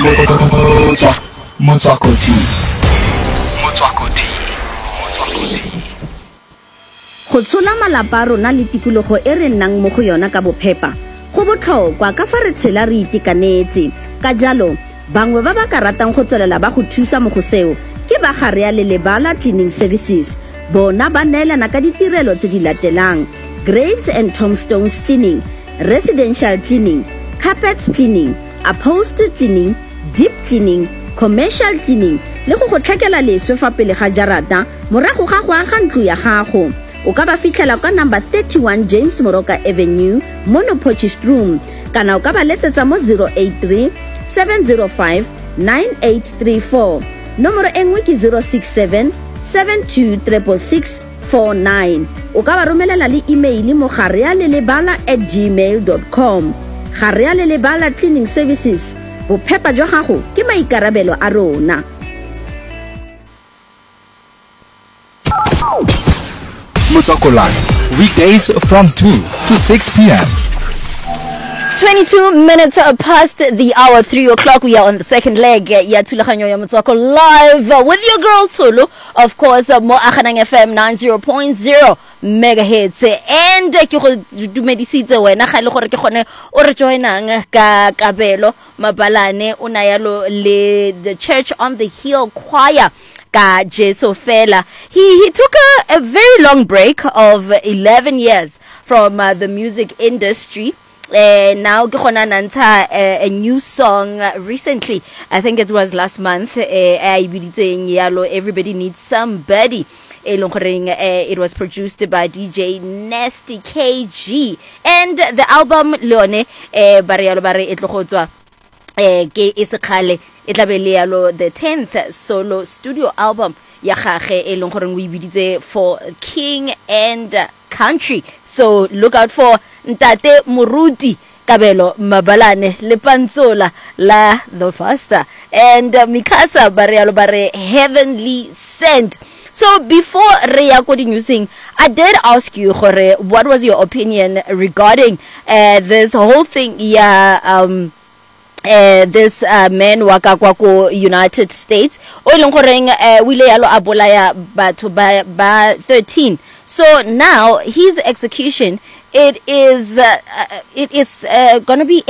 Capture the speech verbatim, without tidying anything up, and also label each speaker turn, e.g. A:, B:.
A: Motswakoti.
B: Motswakoti. Motswakoti.
C: Go tshola malapa rona le tikologo e re nnang mo go yona ka bophepa go botlhokwa ka fa re tshela re itekanetse. Ka jalo bangwe ba ba ka ratang go tswelela ba go thusa mo go seo ke ba gare ya Lelebala Cleaning Services. Bona ba neelana ka ditirelo tse di latelang: graves and tombstones cleaning, residential cleaning, carpets cleaning, upholstery cleaning, deep cleaning, commercial cleaning, le go go tlhakela leswe fa pele ga jarata morago ga go aga ntlo ya gago. O ka ba fitlhela ka number thirty-one James Moroka Avenue, Monopotchefstroom, kana o ka ba letsetsa mo zero eight three, seven zero five, nine eight three four. Nomoro engwe ke zero six seven, seven two six six, four nine. O ka ba romelela le email mo garealelebala at gmail dot com. Garealelebala Cleaning Services, bophepa jwa gago ke maikarabelo a rona.
A: Motsakolane, weekdays from two to six p.m.
D: twenty-two minutes past the hour, three o'clock. We are on the second leg. Ya Thulaganyo ya Motswako live with your girl Tulu, of course, mo Akhanang F M ninety point zero megahertz. And ke go dumedisitse wena ga ile gore ke gone o re joinang ka Kabelo Mabalane o nayalo le the Church on the Hill Choir. Jesu Fela. He he took a, a very long break of eleven years from uh, the music industry. Uh, now nanta uh, a new song uh, recently. I think it was last month. Uh, Everybody Needs Somebody. Uh, it was produced by D J Nasty K G, and the album Leone uh, Barialo Bare Etlogotswa eh ke isekgale e tla be le yalo the tenth solo studio album ya gage e leng gore o ibiditse For King and Country. So look out for Ntate Moruti Kabelo Mabalane le Pantsola la the Faster and uh, Mikasa Barialo Bare Heavenly Sent. So before Reya using, I did ask you, Jore, what was your opinion regarding uh, this whole thing? Yeah, um Uh, this uh, man waka kwako United States o ileng goreng uh, wile yalo abolaya batho ba ba thirteen. So now his execution, it is uh, it is uh, going to be